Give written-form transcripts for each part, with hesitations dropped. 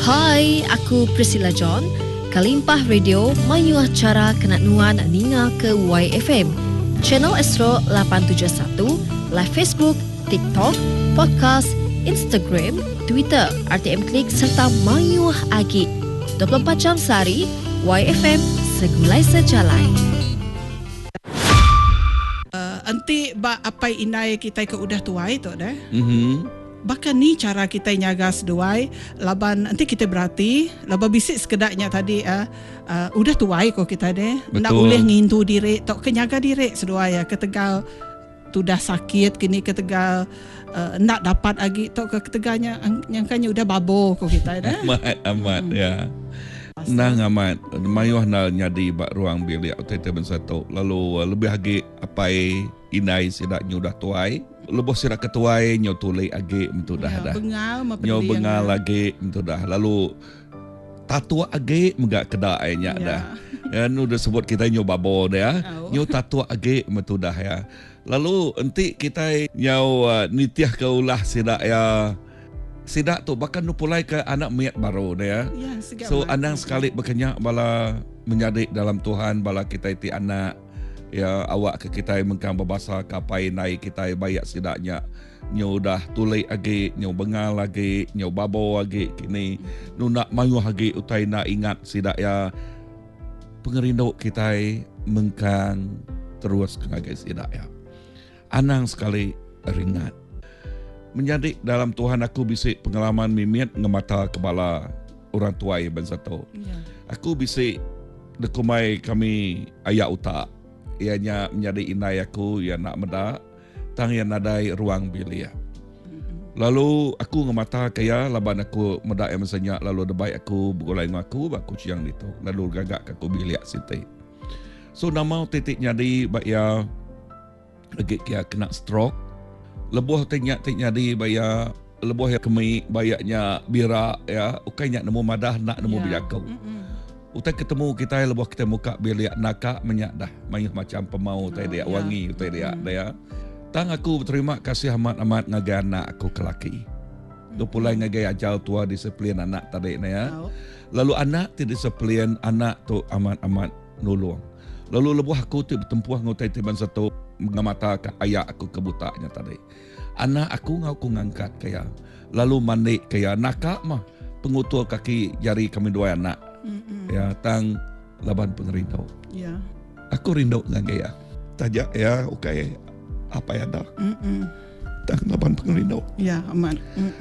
Hai, aku Priscilla John. Kalimpah Radio mayuah cara kenat nuan ninga ke YFM. Channel Astro 871, live Facebook, TikTok, podcast, Instagram, Twitter, RTM Klik serta mayuah agi. 24 jam sehari, YFM segulai sejalai. Anti ba apai inai kita ke udah tuai tu dah. Bahkan ni cara kita nyaga seduai laban nanti kita berarti laban bisik sekedaknya tadi udah tuai kok kita deh nak boleh ngintu diri tok kenyaga diri seduai ketegal tu dah sakit kini ketegal nak dapat lagi tok keteganya nyangkanya udah babo kok kita deh amat ya nang amat mayuh nal nyadi bak ruang bilik tete ben satu lalu lebih lagi apai inai sidaknya udah tuai lebih sirak ketuai nyo tulai age mentu dah dah nyo bengal lagi mentu dah lalu tatua age megak kedak nya dah ya nu dah sebut kita nyo babo dah nyo tatua age mentu dah ya lalu enti kita nyo nitiah ke ulah sidak ya sidak tu bahkan nu pulai ke anak miat baru dah ya so andang sekali berkenyak bala menyadik dalam Tuhan bala kita iti anak ya awak ke kita mengkang berbahasa kapai naik kita bayak sidaknya nyo dah tulai agi nyo bengal lagi nyo babo lagi kini nu nak mayu lagi utai nak ingat sidak ya pengerindu kita mengkang terus kengagai sidak ya anang sekali ringat menjadi dalam Tuhan aku bisik pengalaman mimiat ngemata kepala orang tua yang satu aku bisik dekumai kami ayah utak ianya menjadi inai aku yang nak medak tang yang nadai ruang bilik. Lalu aku ngemata kaya laban aku medak yang mesenyak lalu debai aku bergolai dengan aku aku ciang itu lalu gagak aku bilik siti. So nama titik nyadi bak ya lagi kia kena stroke. Lebuh tinyak nyadi baya lebuh ya kemi bayaknya birak ya ukainya nemu madah nak nemu bijakau. Utai ketemu kita lebuh kita muka bilik nakak menyak dah mayuh macam pemau utai dia wangi utai dia dia tang aku berterima kasih amat ngagai anak aku kelaki tu pulai ngagai ajal tua disiplin anak tadi ya lalu anak ti disiplin anak tu amat nulung lalu lebuh aku tu bertempuh ngutai tiban satu mengamata ke ayah aku kebutaknya tadi anak aku ngangkat kaya lalu mandi kaya nakak mah pengutul kaki jari kami dua anak ya tang laban pengerindau ya aku rindu dengan gaya tajak ya okay apa ya dah tang laban pengerindau ya aman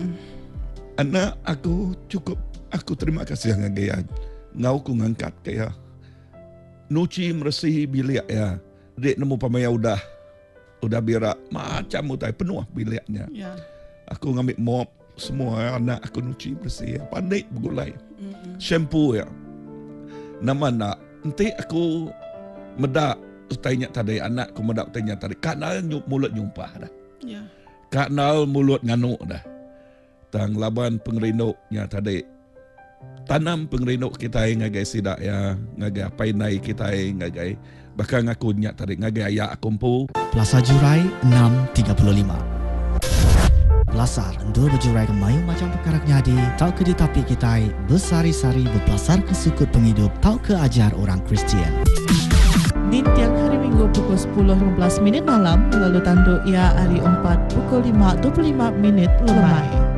anak aku cukup aku terima kasih dengan gaya ngau ku ngangkat kaya nuci meresihi bilik ya dek nemu pamaya udah birak macam utai penuh biliknya ya aku ngambil mop semua anak aku nuci bersih pandai bergulai shampoo ya nama nak nanti aku medak tanya tadi anak aku medak tanya tadi karena mulut nyumpah dah ya karena mulut nganuk dah tang laban pengerinduknya tadi tanam pengerinduk kita ngagai sidak ya ngagai apa nai kita ngagai bahkan aku nyak tadi ngagai ayak kumpu Plaza Jurai 635 Belasar, endul berjurai ke mayu macam perkara nyadi, tau ke ditapi kita bersari-sari berpelasar ke sukut penghidup, tau ke ajar orang Kristian. Di tiang hari Minggu pukul 10.15 malam, lalu tanduk ia hari 4 pukul 5.25 lemai.